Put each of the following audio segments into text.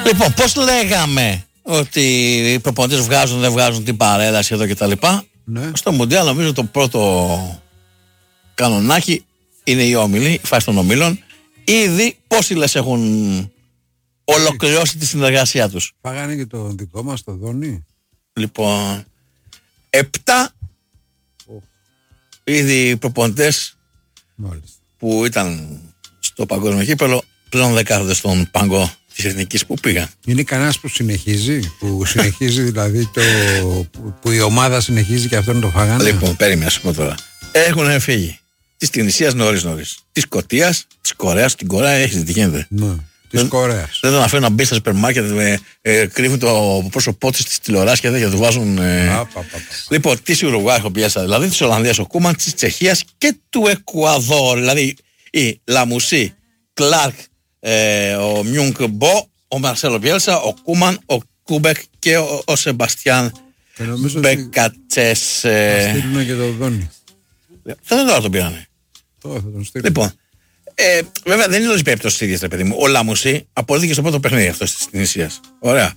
Λοιπόν, πώς λέγαμε ότι οι προπονητές βγάζουν, δεν βγάζουν την παρέλαση εδώ κτλ. Ναι. Στο Μουντιάλ νομίζω το πρώτο κανονάκι είναι οι όμιλοι, η φάση των ομίλων. Ήδη πόσοι λες έχουν ολοκληρώσει τη συνεργασία τους? Φάγανε και το δικό μας το Δόνι. Λοιπόν, 7 ήδη οι προπονητές που ήταν στο παγκόσμιο κύπελλο πλέον δεν κάθονται στον πάγκο της εθνικής που πήγαν. Είναι κανένας που συνεχίζει δηλαδή που η ομάδα συνεχίζει και αυτόν το φάγανε? Λοιπόν, περίμενα σου πω τώρα. Έχουν φύγει της Τινησίας νωρίς. Της Σκωτίας, της Κορέας. Την Κορέα έχεις δει τι γίνεται? Ναι. Της Κορέας. Δεν τον αφήνουν να μπει στα σούπερ μάρκετ, κρύβουν το πρόσωπό της στις τηλεοράσεις και δεν του βάζουν. Λοιπόν, της Ουρουγουάη ο Μπιέλσα, δηλαδή της Ολλανδίας ο Κούμαν, της Τσεχίας και του Εκουαδόρ. Δηλαδή η Λαμουσί, Κλάρκ, ο Μιούγκ Μπο, ο Μαρσέλο Μπιέλσα, ο Κούμαν, ο Κούμπεκ και ο Σεμπαστιάν Μπεκατσές. Θα στείλουν και το Δόνι. Δεν τώρα τον πήρανε. Τώρα θα τον στείλουν. Λοιπόν. Βέβαια δεν είναι όλες οι περιπτώσεις ίδιες, παιδί μου. Ο Λαμουσί αποδείχθηκε στο πρώτο παιχνίδι αυτό της Τινησίας. Ωραία.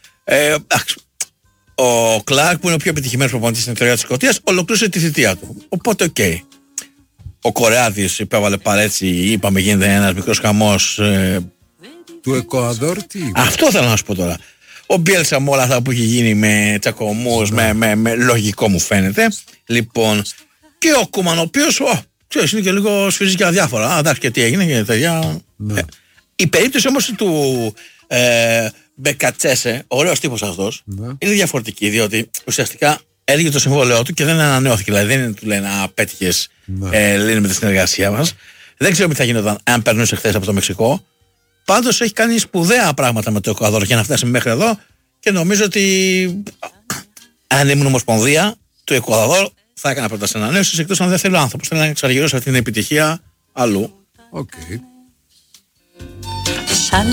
Ο Κλάρκ, που είναι ο πιο επιτυχημένος προπονητής στην ιστορία της Σκωτίας, ολοκλήρωσε τη θητεία του. Οπότε, οκ. Ο Κορεάτης υπέβαλε παρέτσι, είπαμε, γίνεται ένας μικρός χαμός. Του Εκουαδόρ τι? Αυτό θέλω να σου πω τώρα. Ο Μπιέλσα με όλα αυτά που έχει γίνει με τσακωμούς, με λογικό μου φαίνεται. Λοιπόν, και ο Κούμαν, ο οποίος. Ξέρεις, είναι και λίγο σφυρίζει και αδιάφορα. Εντάξει, και τι έγινε και τέτοια. Ναι. Η περίπτωση όμως του Μπεκατσέσε, ωραίος τύπος αυτός, είναι διαφορετική, διότι ουσιαστικά έλυγε το συμβόλαιό του και δεν ανανεώθηκε. Δηλαδή δεν του λένε πέτυχες, λύνουμε τη συνεργασία μας. Δεν ξέρω τι θα γινόταν αν περνούσε χθες από το Μεξικό. Πάντως έχει κάνει σπουδαία πράγματα με το Εκουαδόρ για να φτάσει μέχρι εδώ και νομίζω ότι αν ήμουν ομοσπονδία του Εκουαδόρ θα έκανα πρόταση ανανέωσης, εκτός αν δεν θέλω άνθρωπος. Θέλω να εξαργυρώσω αυτή την επιτυχία αλλού. Οκ.